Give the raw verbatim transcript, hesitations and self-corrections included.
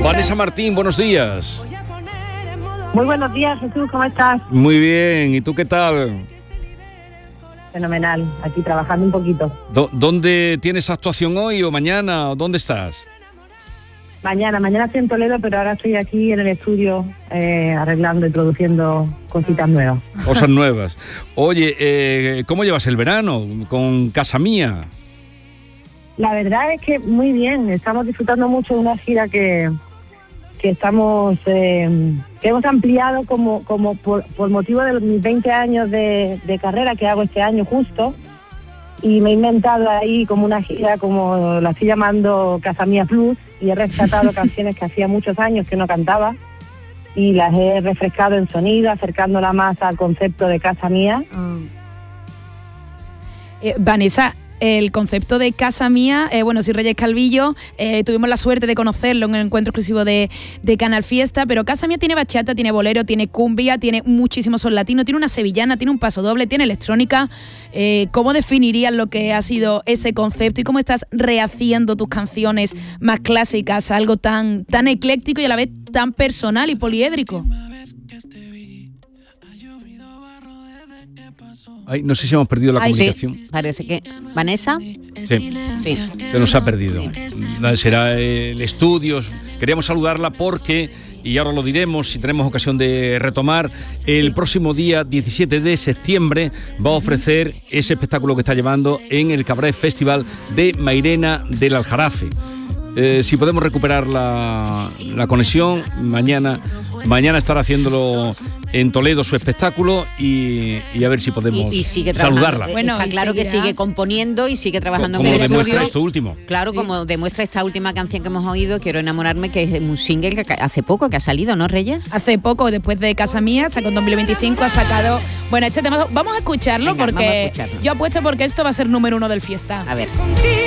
Vanessa Martín, buenos días. Muy buenos días, Jesús, ¿cómo estás? Muy bien, ¿y tú qué tal? Fenomenal, aquí trabajando un poquito. ¿Dó- ¿Dónde tienes actuación hoy o mañana? ¿Dónde estás? Mañana, mañana estoy en Toledo, pero ahora estoy aquí en el estudio eh, arreglando y produciendo cositas nuevas. Cosas nuevas. Oye, eh, ¿cómo llevas el verano con Casa Mía? La verdad es que muy bien, estamos disfrutando mucho de una gira que, que estamos eh, que hemos ampliado como, como por, por motivo de mis veinte años de, de carrera que hago este año justo, y me he inventado ahí como una gira, como la estoy llamando Casa Mía Plus, y he rescatado canciones que hacía muchos años que no cantaba y las he refrescado en sonido, acercándola más al concepto de Casa Mía. Mm. Eh, Vanessa, el concepto de Casa Mía, eh, bueno, soy Reyes Calvillo, eh, tuvimos la suerte de conocerlo en el encuentro exclusivo de, de Canal Fiesta, pero Casa Mía tiene bachata, tiene bolero, tiene cumbia, tiene muchísimo son latino, tiene una sevillana, tiene un paso doble, tiene electrónica. Eh, ¿Cómo definirías lo que ha sido ese concepto y cómo estás rehaciendo tus canciones más clásicas a algo tan, tan ecléctico y a la vez tan personal y poliédrico? Ay, no sé si hemos perdido la Ay, comunicación. sí, parece que... ¿Vanessa? Sí, Sí. se nos ha perdido. Será el estudio. Queríamos saludarla porque, y ahora lo diremos si tenemos ocasión de retomar, el próximo día diecisiete de septiembre va a ofrecer ese espectáculo que está llevando en el Cabaret Festival de Mairena del Aljarafe. Eh, si podemos recuperar la, la conexión, mañana, mañana estará haciéndolo en Toledo su espectáculo y, y a ver si podemos Y, y sigue trabajando. saludarla. Bueno, Está y claro que seguirá. sigue componiendo y sigue trabajando Como en el demuestra estudio. esto último. Claro, Sí. como demuestra esta última canción que hemos oído, Quiero enamorarme, que es un single que ca- hace poco que ha salido, ¿no, Reyes? Hace poco, después de Casa Mía, sacó en dos mil veinticinco, ha sacado... Bueno, este tema, vamos a escucharlo. Venga, porque vamos a escucharlo. yo apuesto porque esto va a ser número uno del Fiesta. A ver.